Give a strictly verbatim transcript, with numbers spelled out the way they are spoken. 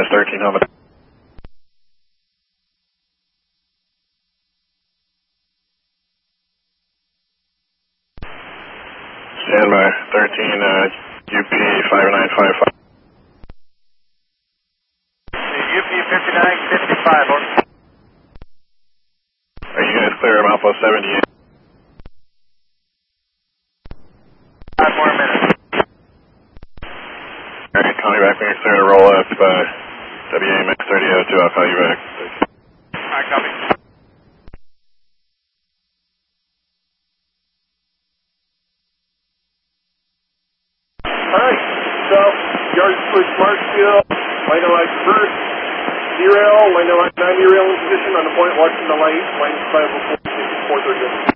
thirteen, helmet. Standby, thirteen, uh, U P five nine five five. U P fifty-nine fifty-five, over. Are you guys clear of Alpha seventy-eight? Five more minutes. Alright, call me back when you're clear to roll up, uh, W A M X thirty oh two, I'll call you back. Alright, copy. Alright, so, yards push Marshfield, line of light first, derail, line of light ninety rail in position on the point, watching the light, line five oh four, four thirty.